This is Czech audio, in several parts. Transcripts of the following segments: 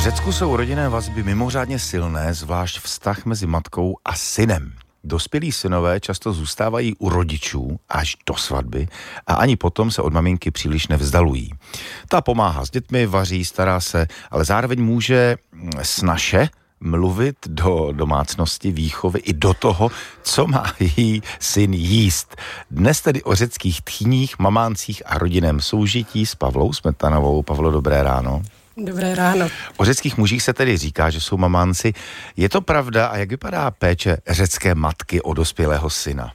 Řecku jsou rodinné vazby mimořádně silné, zvlášť vztah mezi matkou a synem. Dospělí synové často zůstávají u rodičů až do svatby a ani potom se od maminky příliš nevzdalují. Ta pomáhá s dětmi, vaří, stará se, ale zároveň může snaše mluvit do domácnosti, výchovy i do toho, co má její syn jíst. Dnes tedy o řeckých tchýních, mamáncích a rodinném soužití s Pavlou Smetanovou. Pavlo, dobré ráno. Dobré ráno. O řeckých mužích se tedy říká, že jsou mamánci. Je to pravda a jak vypadá péče řecké matky o dospělého syna?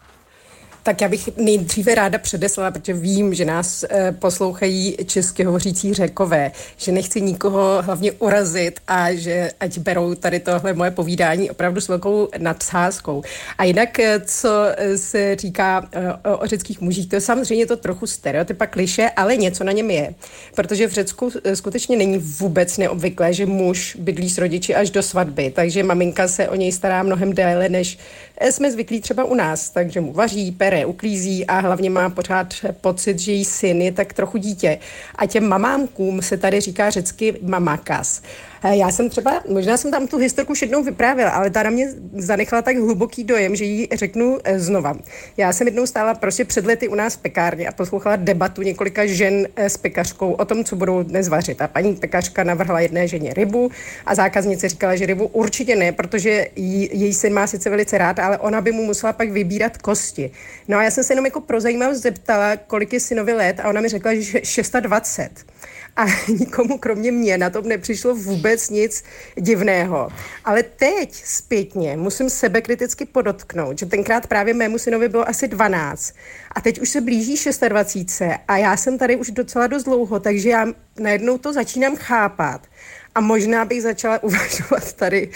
Tak já bych nejdříve ráda předeslala, protože vím, že nás poslouchají česky hovořící Řekové, že nechci nikoho hlavně urazit a že ať berou tady tohle moje povídání opravdu s velkou nadsázkou. A jinak, co se říká o řeckých mužích, to je samozřejmě to trochu stereotypa, klišé, ale něco na něm je. Protože v Řecku skutečně není vůbec neobvyklé, že muž bydlí s rodiči až do svatby, takže maminka se o něj stará mnohem déle, než jsme zvyklí třeba u nás, takže mu vaří, pere, uklízí a hlavně má pořád pocit, že jí syn je tak trochu dítě. A těm mamánkům se tady říká řecky mamakas. Já jsem třeba, možná jsem tam tu historku už jednou vyprávěla, ale ta na mě zanechala tak hluboký dojem, že ji řeknu znova. Já jsem jednou stála prostě před lety u nás v pekárně a poslouchala debatu několika žen s pekařkou o tom, co budou dnes vařit. A paní pekařka navrhla jedné ženě rybu a zákaznice říkala, že rybu určitě ne, protože její syn má sice velice rád, ale ona by mu musela pak vybírat kosti. No a já jsem se jenom jako pro zajímavost zeptala, kolik je synovi let a ona mi řekla, že 26. A nikomu kromě mě na tom nepřišlo vůbec nic divného. Ale teď zpětně musím sebekriticky podotknout, že tenkrát právě mému synovi bylo asi 12 a teď už se blíží 26 a já jsem tady už docela dost dlouho, takže já najednou to začínám chápat. A možná bych začala uvažovat tady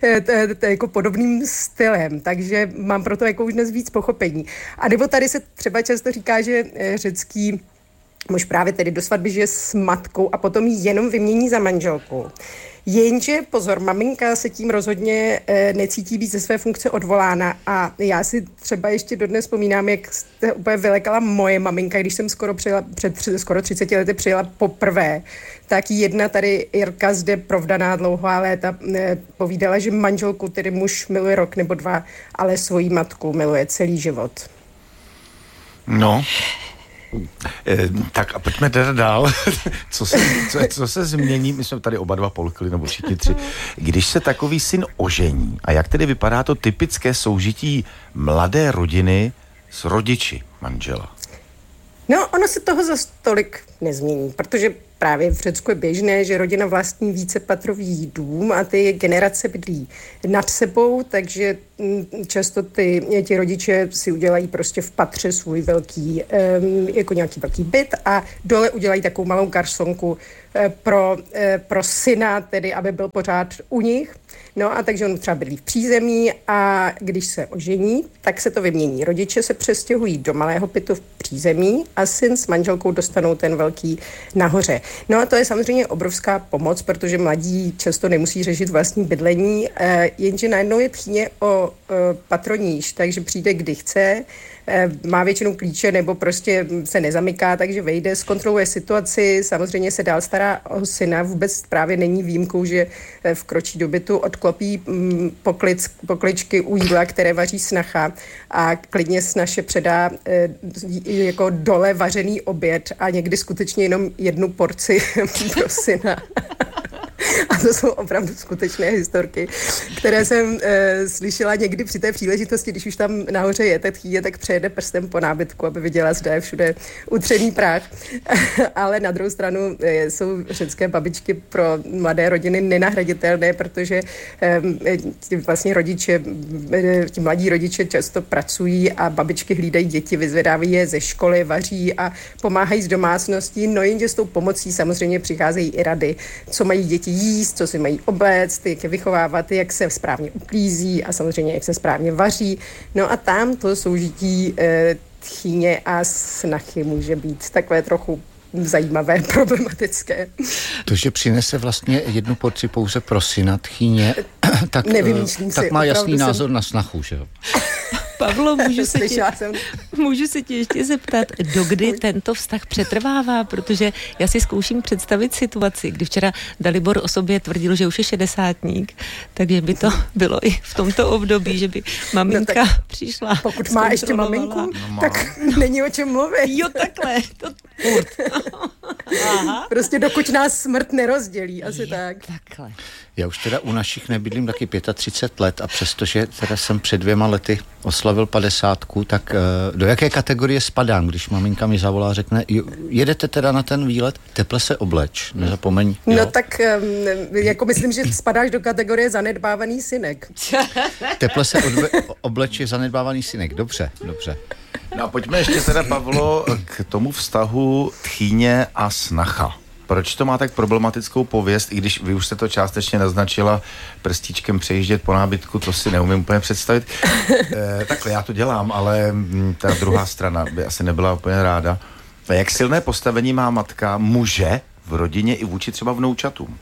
jako podobným stylem, takže mám proto jako už dnes víc pochopení. A nebo tady se třeba často říká, že řecký muž právě tedy do svatby žije s matkou a potom ji jenom vymění za manželku. Jenže, pozor, maminka se tím rozhodně necítí být ze své funkce odvolána a já si třeba ještě dodnes vzpomínám, jak jste úplně vylekala moje maminka, když jsem skoro 30 lety přijela poprvé, tak jedna tady Jirka zde provdaná dlouhá léta povídala, že manželku tedy muž miluje rok nebo 2, ale svoji matku miluje celý život. No, tak a pojďme teda dál. Co se změní? My jsme tady oba dva polkli, nebo všichni 3. Když se takový syn ožení, a jak tedy vypadá to typické soužití mladé rodiny s rodiči manžela? No, ono se toho zas tolik nezmění, protože právě v Řecku je běžné, že rodina vlastní vícepatrový dům a ty generace bydlí nad sebou, takže často ti rodiče si udělají prostě v patře svůj velký, jako nějaký velký byt a dole udělají takovou malou garsonku pro syna, tedy aby byl pořád u nich. No a takže on třeba bydlí v přízemí a když se ožení, tak se to vymění. Rodiče se přestěhují do malého bytu v přízemí a syn s manželkou dostanou ten velký nahoře. No a to je samozřejmě obrovská pomoc, protože mladí často nemusí řešit vlastní bydlení, jenže najednou je tchýně o patroníž, takže přijde kdy chce, má většinou klíče nebo prostě se nezamyká, takže vejde, zkontroluje situaci, samozřejmě se dál stará o syna, vůbec právě není výjimkou, že vkročí do bytu, odklopí pokličky u jídla, které vaří snacha a klidně snaše předá jako dole vařený oběd a někdy skutečně jenom jednu porci pro syna. A to jsou opravdu skutečné historky, které jsem slyšela někdy při té příležitosti, když už tam nahoře je tchýně, tak přejede prstem po nábytku, aby viděla, zda je všude utřený prach. Ale na druhou stranu jsou řecké babičky pro mladé rodiny nenahraditelné, protože vlastně ti mladí rodiče často pracují a babičky hlídají děti, vyzvedávají je ze školy, vaří a pomáhají s domácností. No jenže s tou pomocí samozřejmě přicházejí i rady, co mají děti jíst, co si mají obléct, jak je vychovávat, jak se správně uklízí a samozřejmě jak se správně vaří. No a tam to soužití tchýně a snachy může být takové trochu zajímavé, problematické. To, že přinese vlastně jednu porci pouze pro syna tchýně, tak má jasný názor na snachu, že jo? Pavlo, můžu se tě ještě zeptat, dokdy tento vztah přetrvává, protože já si zkouším představit situaci, kdy včera Dalibor o sobě tvrdil, že už je šedesátník, takže by to bylo i v tomto období, že by maminka přišla. Pokud má ještě maminku, tak není o čem mluvit. Jo, takhle. Aha. Prostě dokud nás smrt nerozdělí, asi tak. Takhle. Já už teda u našich nebydlím taky 35 let a přestože teda jsem před 2 lety oslavil 50, tak do jaké kategorie spadám, když maminka mi zavolá a řekne, jedete teda na ten výlet, teple se obleč, nezapomeň. Jo? No tak jako myslím, že spadáš do kategorie zanedbávaný synek. Teple se obleč je zanedbávaný synek, dobře. No a pojďme ještě teda, Pavlo, k tomu vztahu tchýně a snacha. Proč to má tak problematickou pověst, i když vy už jste to částečně naznačila prstíčkem přejíždět po nábytku, to si neumím úplně představit. Takhle já to dělám, ale ta druhá strana by asi nebyla úplně ráda. Jak silné postavení má matka muže v rodině i vůči třeba vnoučatům?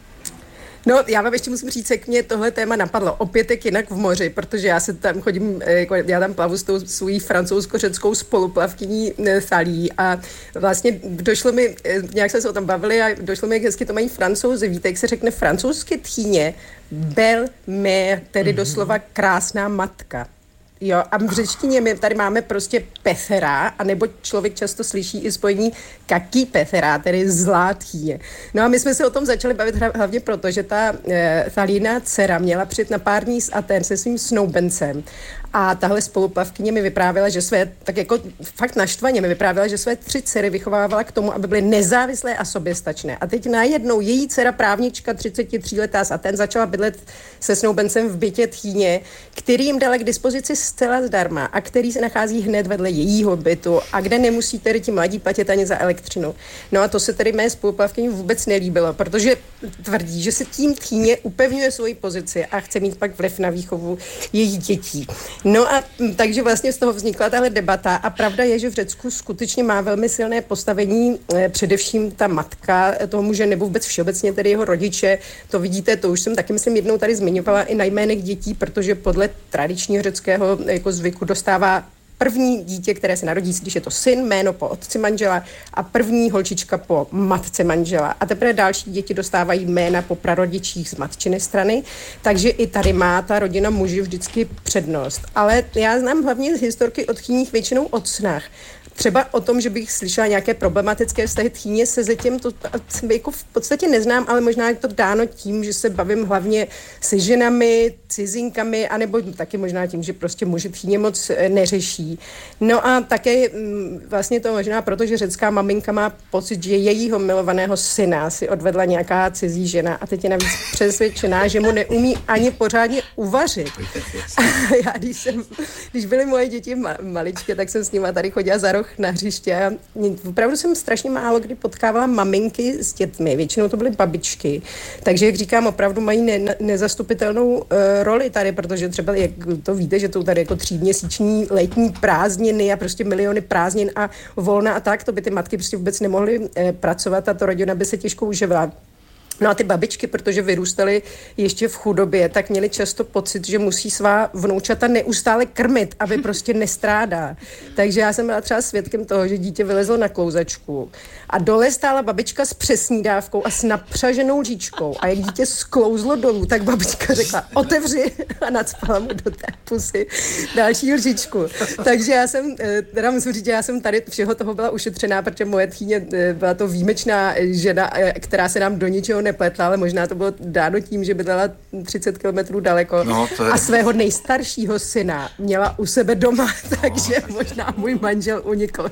No, já vám ještě musím říct, jak mě tohle téma napadlo. Opět jak jinak v moři, protože já se tam chodím, já tam plavu s tou svou francouzsko-řeckou spoluplavkyní Thalí a vlastně došlo mi, nějak jsme se o tom bavili a došlo mi, jak hezky to mají Francouzi. Víte, jak se řekne francouzsky tchýně? Belle-mère, tedy doslova krásná matka. Jo, a v řečtině my tady máme prostě pethera, anebo člověk často slyší i spojení kaký pethera, tedy zlá tchýně. No a my jsme se o tom začali bavit hlavně proto, že ta Thalína dcera měla přijet na pár dní z Aten se svým snoubencem. A tahle spoluplavkyně mi vyprávěla, že tak jako fakt naštvaně mi vyprávěla, že své 3 dcery vychovávala k tomu, aby byly nezávislé a soběstačné. A teď najednou její dcera právnička 33letá z Aten začala bydlet se snoubencem v bytě tchýně, který jim dala k dispozici zcela zdarma a který se nachází hned vedle jejího bytu a kde nemusí tedy ti mladí platit ani za elektřinu. No a to se tedy mé spoluplavkyni vůbec nelíbilo, protože tvrdí, že se tím tchýně upevňuje svoji pozici a chce mít pak vliv na výchovu jejich dětí. No a takže vlastně z toho vznikla tahle debata a pravda je, že v Řecku skutečně má velmi silné postavení především ta matka toho muže nebo vůbec všeobecně tedy jeho rodiče. To vidíte, to už jsem taky myslím jednou tady zmiňovala i na jménech dětí, protože podle tradičního řeckého jako zvyku dostává první dítě, které se narodí, když je to syn, jméno po otci manžela a první holčička po matce manžela. A teprve další děti dostávají jména po prarodičích z matčiny strany, takže i tady má ta rodina muži vždycky přednost. Ale já znám hlavně z historky o tchýních většinou o snách. Třeba o tom, že bych slyšela nějaké problematické vztahy tchýně se zetěm, to jako v podstatě neznám, ale možná je to dáno tím, že se bavím hlavně se ženami, cizinkami, anebo taky možná tím, že prostě muži tchýně moc neřeší. No a také vlastně to možná proto, že řecká maminka má pocit, že jejího milovaného syna si odvedla nějaká cizí žena a teď je navíc přesvědčená, že mu neumí ani pořádně uvařit. A já, když byly moje děti maličké, tak jsem s nima tady chodila za roh na hřiště a opravdu jsem strašně málo kdy potkávala maminky s dětmi, většinou to byly babičky, takže jak říkám, opravdu mají nezastupitelnou roli tady, protože třeba, jak to víte, že to tady jako 3měsíční letní prázdniny a prostě miliony prázdnin a volna a tak, to by ty matky prostě vůbec nemohly pracovat a ta rodina by se těžko uživila. No a ty babičky, protože vyrůstaly ještě v chudobě, tak měly často pocit, že musí svá vnoučata neustále krmit, aby prostě nestrádá. Takže já jsem byla třeba svědkem toho, že dítě vylezlo na klouzačku a dole stála babička s přesní dávkou a s napřaženou lžičkou. A jak dítě sklouzlo dolů, tak babička řekla, otevři a nacpala mu do té pusy další lžičku. Takže já jsem, teda musím říct, že já jsem tady všeho toho byla ušetřená, protože moje tchýně byla to výjimečná žena, která se nám do ničeho nepletla, ale možná to bylo dáno tím, že bydlela 30 kilometrů daleko a svého nejstaršího syna měla u sebe doma, takže možná můj manžel unikl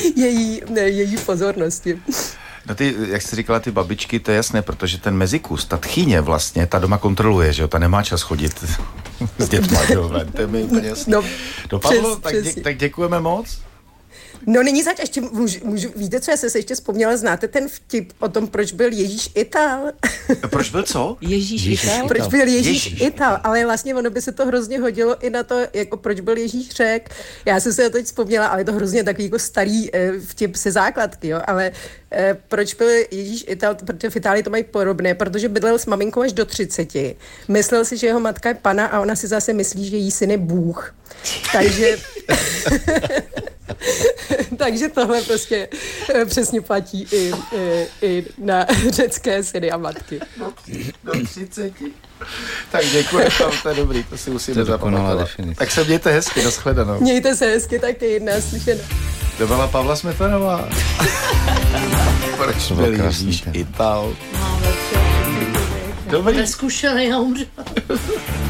její pozornosti. No ty, jak jsi říkala, ty babičky, to je jasné, protože ten mezikus, ta tchýně vlastně, ta doma kontroluje, že jo, ta nemá čas chodit s dětma, jo, to je mi úplně jasné. No, Pavlo, tak děkujeme moc. No není zač, ještě můžu, víte co, já jsem se ještě vzpomněla, znáte ten vtip o tom, proč byl Ježíš Ital? Proč byl co? Ježíš Ital? Proč byl Ježíš Ital, ale vlastně ono by se to hrozně hodilo i na to, jako proč byl Ježíš Řek. Já jsem se na to teď vzpomněla, ale je to hrozně takový jako starý vtip se základky, jo, ale proč byl Ježíš Ital, protože v Itálii to mají podobné, protože bydlel s maminkou až do 30. Myslel si, že jeho matka je Panna a ona si zase myslí, že jí syn je Bůh. Takže takže tohle prostě přesně platí i na řecké syny a matky. Do 30. Tak děkuji, to je dobrý, to si musíme zapamatovat. Tak se mějte hezky, nashledanou. Mějte se hezky, taky naslyšenou. To byla Pavla Smetanová. Proč byl Ježíš Ital? Dobrý. Neskušený a umřel.